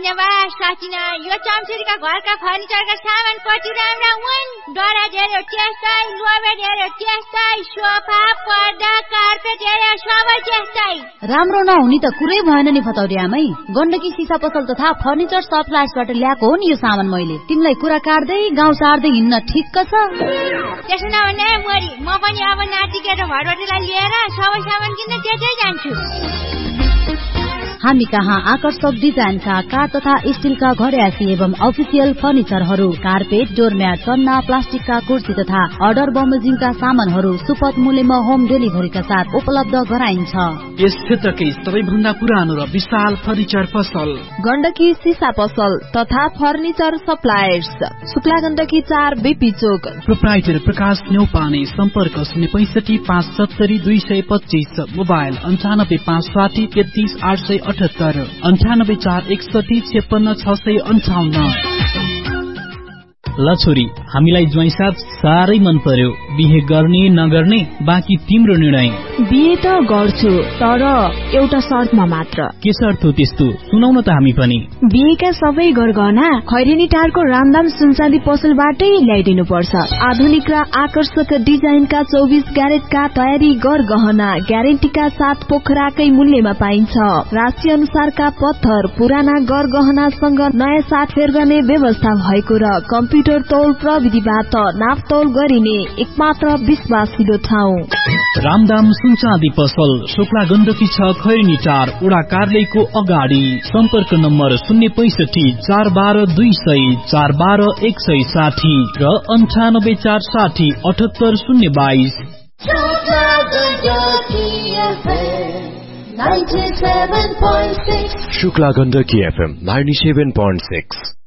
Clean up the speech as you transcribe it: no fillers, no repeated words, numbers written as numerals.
धन्यवाद साकिना। यो चम्चुरीका घरका फर्निचरका सामान कति राम्रा हुन्। डरा धेरै त्यस्तै, लोभे धेरै त्यस्तै, सोफा, पर्दा, कार्पेट हेरे सबै त्यस्तै। राम्रो नहुने त कुरै भएन नि फतौरी आमै। गण्डकी सिसा पसल तथा फर्निचर सप्लायर्सबाट ल्याएको हो नि यो सामान मैले। तिमीलाई कुरा काट्दै गाउँ सार्दै हिँड्न ठिक्क छ। त्यसो नभने मोरी, म पनि अब नाति केटो भरवटीलाई लिएर सबै सामान किन्न त्यतै जान्छु। हामी कहाँ आकर्षक डिजाइनका काठ तथा स्टिलका घरेसी एवं अफिसियल फर्निचरहरू, कार्पेट, डोरम्याट, सन्ना, प्लास्टिकका कुर्सी तथा अर्डर बमोजिङका सामानहरू सुपथ मूल्यमा होम डेलिभरीका साथ उपलब्ध गराइन्छ। यस क्षेत्रकै सबैभन्दा पुरानो र विशाल फर्निचर पसल गण्डकी सिसा पसल तथा furniture suppliers, Shukla Gandaki 4 BP चोक। प्रोप्राइटर प्रकाश न्यौपाने। सम्पर्क 065 570 225, मोबाइल 95 560 33 878, 98 4 61 56 658। ल छोरी, हामीलाई ज्वाइँ साथ साह्रै मन पर्यो। बिहे गर्ने नगर्ने बाँकी तिम्रो निर्णय। बिहे त गर्छु, तर एउटा शर्तमा मात्र। के शर्त हो त्यस्तो? सुनाउन त हामी पनि। बिहेका सबै गरगहना खैरेनी टारको रामदाम सुनचाँदी पसलबाटै ल्याइदिनु पर्छ। आधुनिक र आकर्षक डिजाइनका 24 क्यारेटका तयारी गरगहना ग्यारेन्टीका साथ पोखराकै मूल्यमा पाइन्छ। राशि अनुसारका पत्थर, पुराना गरगहनासँग नयाँ साटफेर गर्ने व्यवस्था भएको र कम्प्युटर तौल प्रविधिबाट नापतौल गरिने एकमात्र विश्वासिलो ठाउँ रामदाम सुनचाँदी पसल, शुक्ला गण्डकी 6 खैरेनी टार, वडा कार्यालयको अगाडि। सम्पर्क नम्बर 065 412 200 412 160 र 98 460 78 022। शुक्ला गण्डकी FM 97.6।